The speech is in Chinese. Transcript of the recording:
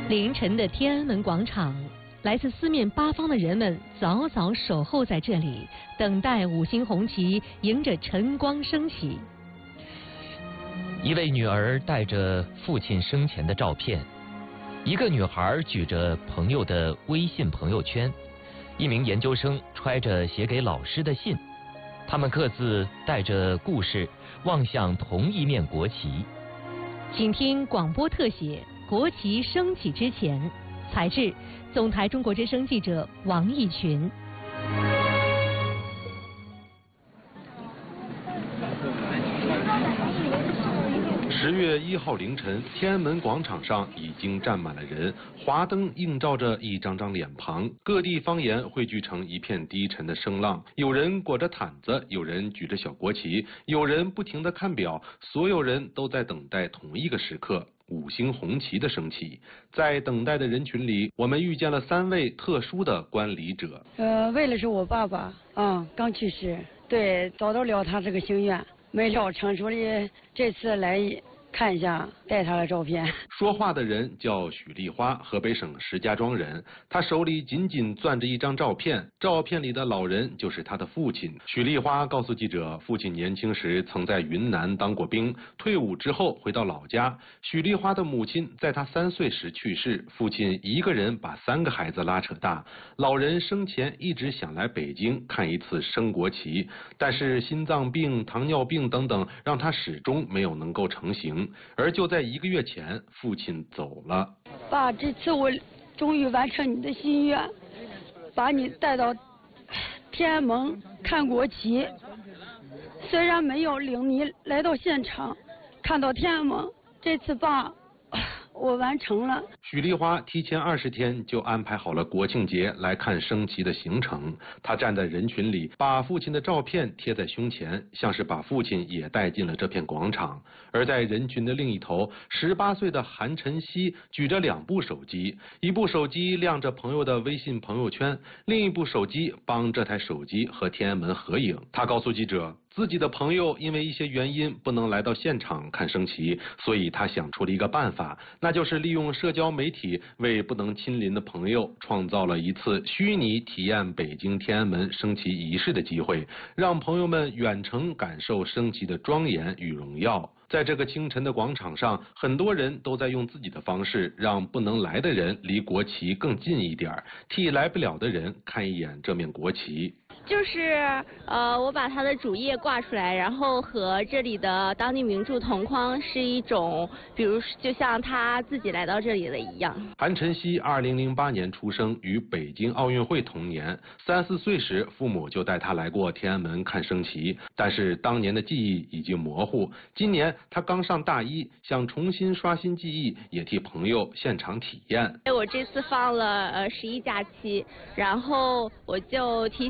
凌晨的天安门广场，来自四面八方的人们早早守候在这里，等待五星红旗迎着晨光升起。 一位女儿带着父亲生前的照片，一个女孩举着朋友的微信朋友圈，一名研究生揣着写给老师的信，他们各自带着故事望向同一面国旗。 请听广播特写《国旗升起之前》，采制总台中国之声记者王义群。 10月1号凌晨，天安门广场上已经站满了人，华灯映照着一张张脸庞，各地方言汇聚成一片低沉的声浪。有人裹着毯子，有人举着小国旗，有人不停地看表，所有人都在等待同一个时刻。五星红旗的升起，在等待的人群里，我们遇见了3位特殊的观礼者。 为了是我爸爸刚去世，对，找到了他这个心愿，没料成，所以这次来看一下，带他的照片。 说话的人叫许丽花，河北省石家庄人。他手里紧紧攥着一张照片，照片里的老人就是他的父亲。许丽花告诉记者，父亲年轻时曾在云南当过兵，退伍之后回到老家。许丽花的母亲在他3岁时去世，父亲一个人把3个孩子拉扯大。老人生前一直想来北京看一次升国旗，但是心脏病、糖尿病等等，让他始终没有能够成行。而就在1个月前，父亲走了。 爸，这次我终于完成你的心愿，把你带到天安门看国旗。虽然没有领你来到现场看到天安门，这次爸，我完成了。 许丽花提前20天就安排好了国庆节来看升旗的行程。她站在人群里，把父亲的照片贴在胸前，像是把父亲也带进了这片广场。而在人群的另一头，18岁的韩晨曦举着2部手机，一部手机亮着朋友的微信朋友圈，另一部手机帮这台手机和天安门合影。他告诉记者，自己的朋友因为一些原因不能来到现场看升旗，所以他想出了一个办法，那就是利用社交媒体为不能亲临的朋友创造了一次虚拟体验北京天安门升旗仪式的机会，让朋友们远程感受升旗的庄严与荣耀。在这个清晨的广场上，很多人都在用自己的方式让不能来的人离国旗更近一点，替来不了的人看一眼这面国旗。 就是我把他的主页挂出来，然后和这里的当地名著同框，是一种比如就像他自己来到这里了一样。 韩晨曦2008年出生，于北京奥运会同年，3、4岁时父母就带他来过天安门看升旗，但是当年的记忆已经模糊。今年他刚上大1，想重新刷新记忆，也替朋友现场体验。 我这次放了11假期，然后我就提